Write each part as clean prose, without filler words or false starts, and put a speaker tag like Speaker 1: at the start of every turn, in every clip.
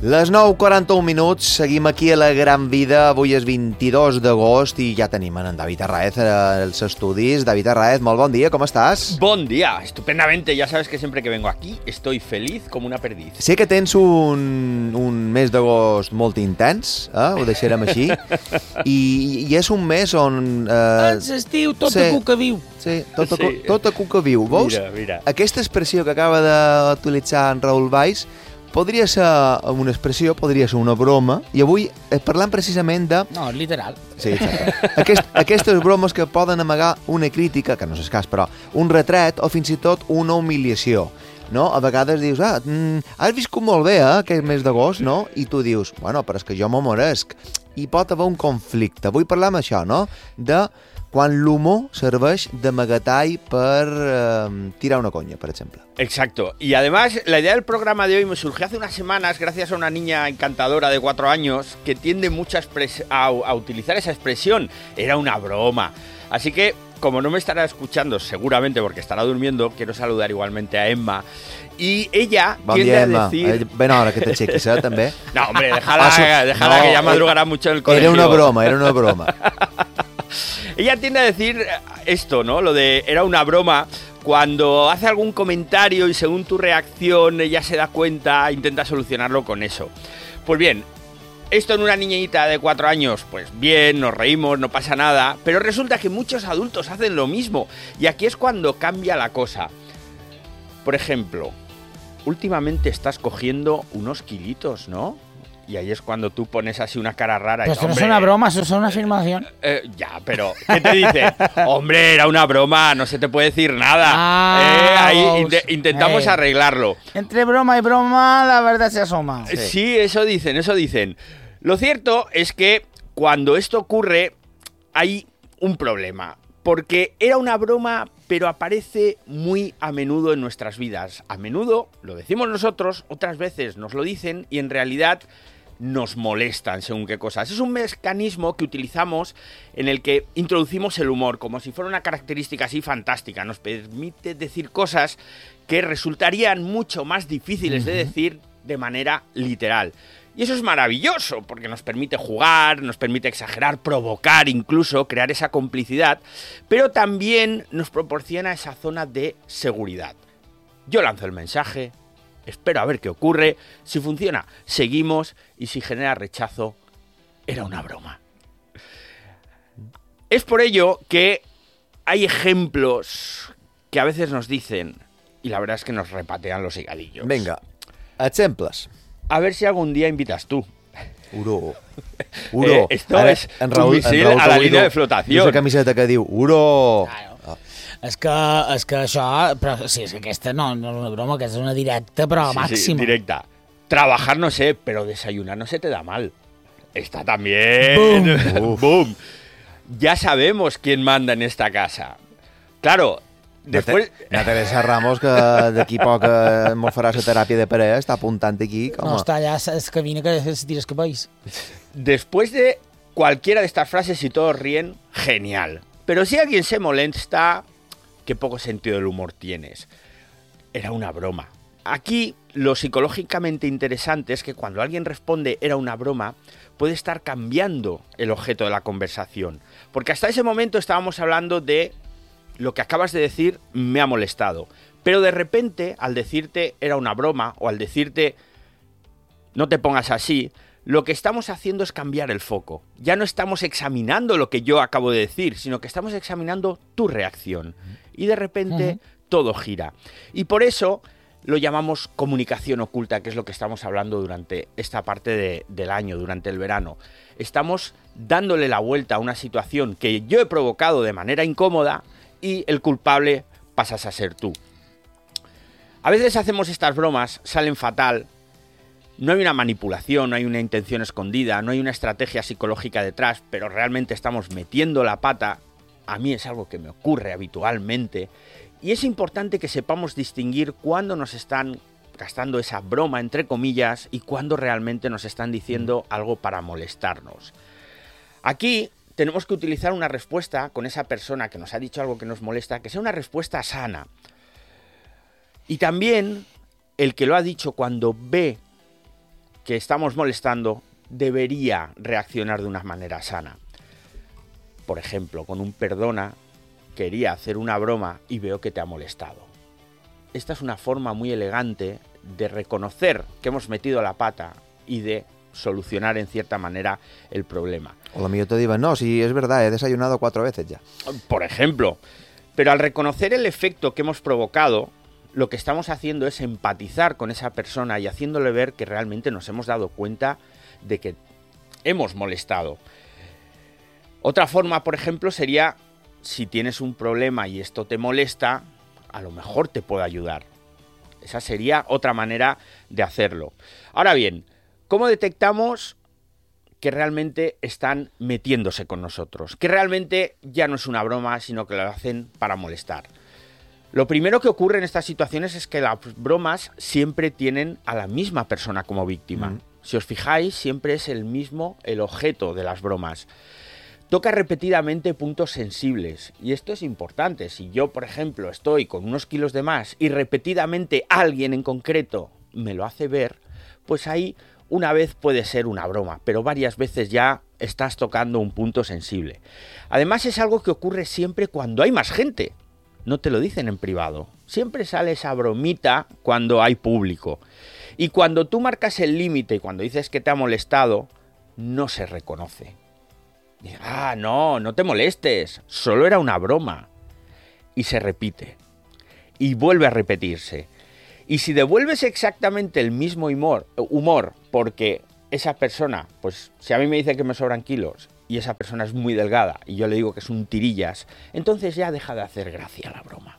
Speaker 1: Les 9:41 minuts, seguim aquí a la Gran Vida. Avui és 22 d'agost i ja tenim en David Arraez als estudis. David Arraez, molt bon dia, com estàs?
Speaker 2: Bon dia, estupendamente. Ya sabes que siempre que vengo aquí estoy feliz como una perdiz.
Speaker 1: Sé que tens un mes d'agost molt intens, ho deixarem així, i és un mes on...
Speaker 3: L'estiu, tot a cuca viu.
Speaker 1: Sí, tot a cuca viu. Veus?
Speaker 2: Mira.
Speaker 1: Aquesta expressió que acaba d'utilitzar en Raül Valls podria ser una expressió, podria ser una broma, i avui parlant precisament de...
Speaker 3: No, és literal.
Speaker 1: Sí, exacte. Aquestes bromes que poden amagar una crítica, que no és el cas, però un retret o fins i tot una humiliació, no? A vegades dius, has viscut molt bé, aquest mes d'agost, no? I tu dius, bueno, però és que jo m'ho meresc. I pot haver un conflicte. Avui parlem això, no? De quan l'humor serveix d'amagatall per tirar una conya, per exemple.
Speaker 2: Exacto. Y además, la idea del programa de hoy me surgió hace unas semanas gracias a una niña encantadora de 4 años que tiende mucho a utilizar esa expresión. Era una broma. Así que, como no me estará escuchando seguramente porque estará durmiendo, quiero saludar igualmente a Emma. Y ella tiende a decir...
Speaker 1: Ben hora que t'aixequis, també.
Speaker 2: No, hombre, déjala que ya madrugarà mucho en el colegio.
Speaker 1: Era una broma.
Speaker 2: Ella tiende a decir esto, ¿no? Lo de era una broma. Cuando hace algún comentario y según tu reacción ella se da cuenta, intenta solucionarlo con eso. Pues bien, esto en una niñita de 4 años, pues bien, nos reímos, no pasa nada, pero resulta que muchos adultos hacen lo mismo y aquí es cuando cambia la cosa. Por ejemplo, últimamente estás cogiendo unos kilitos, ¿no? Y ahí es cuando tú pones así una cara rara.
Speaker 3: Pero esto no es una broma, eso es una afirmación.
Speaker 2: Ya, pero ¿qué te dice? Hombre, era una broma, no se te puede decir nada. Ahí intentamos arreglarlo.
Speaker 3: Entre broma y broma, la verdad se asoma.
Speaker 2: Sí, eso dicen. Lo cierto es que cuando esto ocurre, hay un problema. Porque era una broma, pero aparece muy a menudo en nuestras vidas. A menudo lo decimos nosotros, otras veces nos lo dicen y en realidad nos molestan según qué cosas. Es un mecanismo que utilizamos en el que introducimos el humor como si fuera una característica así fantástica. Nos permite decir cosas que resultarían mucho más difíciles de decir de manera literal. Y eso es maravilloso porque nos permite jugar, nos permite exagerar, provocar incluso, crear esa complicidad, pero también nos proporciona esa zona de seguridad. Yo lanzo el mensaje, espero a ver qué ocurre, si funciona, seguimos y si genera rechazo, era una broma. Es por ello que hay ejemplos que a veces nos dicen, y la verdad es que nos repatean los higadillos.
Speaker 1: Venga, ejemplos.
Speaker 2: A ver si algún día invitas tú.
Speaker 1: Uro.
Speaker 2: Esto ara, es un misil a la línia de flotació.
Speaker 1: Una camiseta que diu Uro.
Speaker 3: Claro. És que això... Però sí, és que aquesta no és una broma, que és una directa, però màxima.
Speaker 2: Sí, directa. Trabajar no sé, pero desayunar no se te da mal. Está también. ¡Boom! Ya sabemos quién manda en esta casa. Claro... Després...
Speaker 1: La Teresa Ramos, que d'aquí poc m'ho farà la teràpia de parella, està apuntant aquí.
Speaker 3: No, està allà, es camina que se tira escapéis.
Speaker 2: Después de cualquiera de estas frases y todos ríen, genial. Pero si alguien se molesta, qué poco sentido del humor tienes. Era una broma. Aquí, lo psicológicamente interesante es que cuando alguien responde era una broma, puede estar cambiando el objeto de la conversación. Porque hasta ese momento estábamos hablando de lo que acabas de decir me ha molestado. Pero de repente, al decirte era una broma o al decirte no te pongas así, lo que estamos haciendo es cambiar el foco. Ya no estamos examinando lo que yo acabo de decir, sino que estamos examinando tu reacción. Y de repente todo gira. Y por eso lo llamamos comunicación oculta, que es lo que estamos hablando durante esta parte del año, durante el verano. Estamos dándole la vuelta a una situación que yo he provocado de manera incómoda y el culpable pasas a ser tú. A veces hacemos estas bromas, salen fatal, no hay una manipulación, no hay una intención escondida, no hay una estrategia psicológica detrás, pero realmente estamos metiendo la pata. A mí es algo que me ocurre habitualmente y es importante que sepamos distinguir cuándo nos están gastando esa broma, entre comillas, y cuándo realmente nos están diciendo algo para molestarnos. Aquí tenemos que utilizar una respuesta con esa persona que nos ha dicho algo que nos molesta, que sea una respuesta sana. Y también el que lo ha dicho, cuando ve que estamos molestando debería reaccionar de una manera sana. Por ejemplo, con un perdona, quería hacer una broma y veo que te ha molestado. Esta es una forma muy elegante de reconocer que hemos metido la pata y de solucionar en cierta manera el problema.
Speaker 1: O lo mío te digo, no, sí, es verdad, he desayunado 4 veces ya.
Speaker 2: Por ejemplo, pero al reconocer el efecto que hemos provocado, lo que estamos haciendo es empatizar con esa persona y haciéndole ver que realmente nos hemos dado cuenta de que hemos molestado. Otra forma, por ejemplo, sería, si tienes un problema y esto te molesta, a lo mejor te puedo ayudar. Esa sería otra manera de hacerlo. Ahora bien, ¿cómo detectamos que realmente están metiéndose con nosotros? Que realmente ya no es una broma, sino que lo hacen para molestar. Lo primero que ocurre en estas situaciones es que las bromas siempre tienen a la misma persona como víctima. Si os fijáis, siempre es el mismo el objeto de las bromas. Toca repetidamente puntos sensibles, y esto es importante. Si yo, por ejemplo, estoy con unos kilos de más y repetidamente alguien en concreto me lo hace ver, pues ahí una vez puede ser una broma, pero varias veces ya estás tocando un punto sensible. Además, es algo que ocurre siempre cuando hay más gente. No te lo dicen en privado. Siempre sale esa bromita cuando hay público. Y cuando tú marcas el límite y cuando dices que te ha molestado, no se reconoce. Ah, no te molestes, solo era una broma. Y se repite. Y vuelve a repetirse. Y si devuelves exactamente el mismo humor, porque esa persona, pues si a mí me dice que me sobran kilos y esa persona es muy delgada y yo le digo que es un tirillas, entonces ya deja de hacer gracia la broma.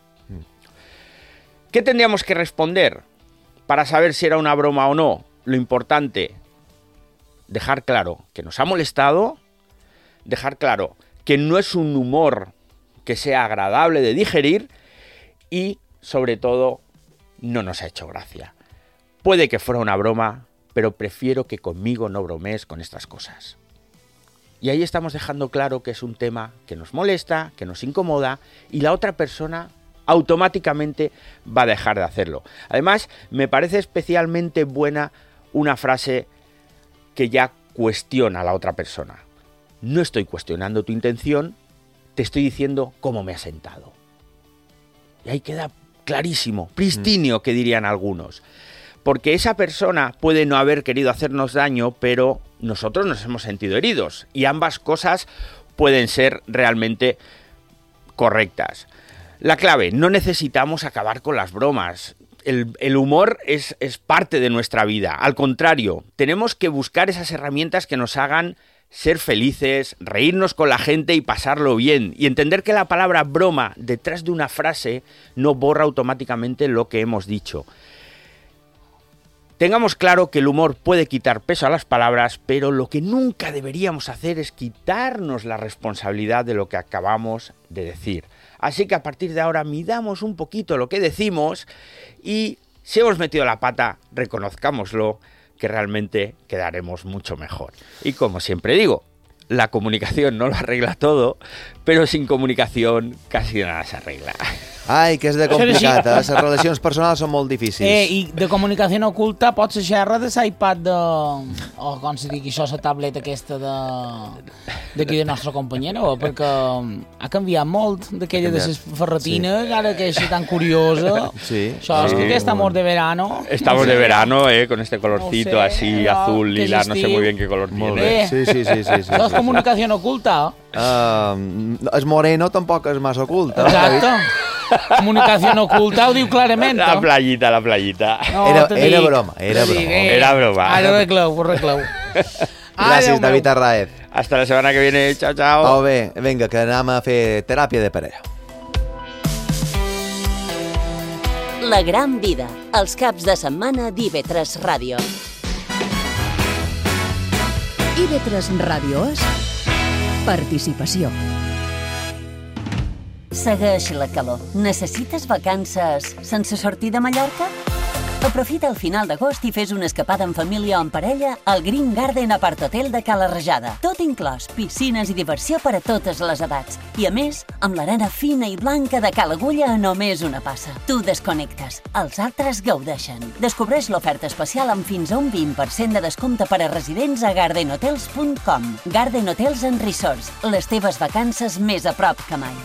Speaker 2: ¿Qué tendríamos que responder para saber si era una broma o no? Lo importante, dejar claro que nos ha molestado, dejar claro que no es un humor que sea agradable de digerir y, sobre todo, no nos ha hecho gracia. Puede que fuera una broma, pero prefiero que conmigo no bromees con estas cosas. Y ahí estamos dejando claro que es un tema que nos molesta, que nos incomoda, y la otra persona automáticamente va a dejar de hacerlo. Además, me parece especialmente buena una frase que ya cuestiona a la otra persona. No estoy cuestionando tu intención, te estoy diciendo cómo me ha sentado. Y ahí queda clarísimo, pristinio, que dirían algunos. Porque esa persona puede no haber querido hacernos daño, pero nosotros nos hemos sentido heridos. Y ambas cosas pueden ser realmente correctas. La clave, no necesitamos acabar con las bromas. El humor es parte de nuestra vida. Al contrario, tenemos que buscar esas herramientas que nos hagan ser felices, reírnos con la gente y pasarlo bien. Y entender que la palabra broma detrás de una frase no borra automáticamente lo que hemos dicho. Tengamos claro que el humor puede quitar peso a las palabras, pero lo que nunca deberíamos hacer es quitarnos la responsabilidad de lo que acabamos de decir. Así que a partir de ahora midamos un poquito lo que decimos y si hemos metido la pata, reconozcámoslo, que realmente quedaremos mucho mejor. Y como siempre digo, la comunicación no lo arregla todo, però sin comunicación casi nada s'arregla.
Speaker 1: Ai, que és de complicat, les relacions personals són molt difícils.
Speaker 3: I de comunicació oculta pot ser xerra de l'iPad de... o com se digui això, la tableta aquesta d'aquí de nostra companyera, perquè ha canviat molt d'aquella de les ferretines, ara que és tan curiosa.
Speaker 1: Sí.
Speaker 3: Això és que estamos de verano.
Speaker 2: Estamos de verano, con este colorcito así, azul, lila, no sé muy bien qué color tiene.
Speaker 1: Sí.
Speaker 3: Això és comunicació oculta.
Speaker 1: El moreno tampoc és massa ocult.
Speaker 3: Exacte. Comunicació oculta ho diu clarament.
Speaker 2: La playita.
Speaker 3: No,
Speaker 1: era broma.
Speaker 2: Era broma.
Speaker 3: Ara arregleu.
Speaker 1: Gràcies, David Arraez.
Speaker 2: Hasta la semana que viene. Chao, chao.
Speaker 1: Oh, bé, vinga, que anem a fer teràpia de parella.
Speaker 4: La gran vida, els caps de setmana d'IV3 Ràdio.
Speaker 5: IV3 Ràdio és participació.
Speaker 4: Segueix la calor. Necessites vacances sense sortir de Mallorca? Aprofita el final d'agost i fes una escapada en família o en parella al Green Garden Apart Hotel de Cala Rajada. Tot inclòs, piscines i diversió per a totes les edats. I a més, amb l'arena fina i blanca de Cala Agulla a només una passa. Tu desconnectes, els altres gaudeixen. Descobreix l'oferta especial amb fins a un 20% de descompte per a residents a gardenhotels.com. Garden Hotels and Resorts, les teves vacances més a prop que mai.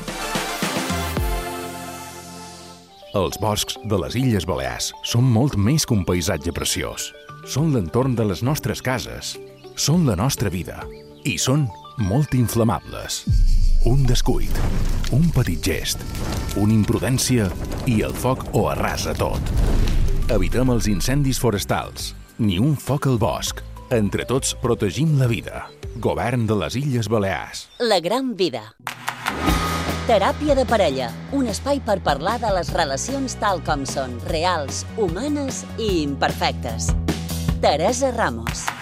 Speaker 6: Els boscs de les Illes Balears són molt més que un paisatge preciós. Són l'entorn de les nostres cases, són la nostra vida i són molt inflamables. Un descuit, un petit gest, una imprudència i el foc ho arrasa tot. Evitem els incendis forestals, ni un foc al bosc. Entre tots protegim la vida. Govern de les Illes Balears.
Speaker 4: La gran vida. Teràpia de parella, un espai per parlar de les relacions tal com són, reals, humanes i imperfectes. Teresa Ramos.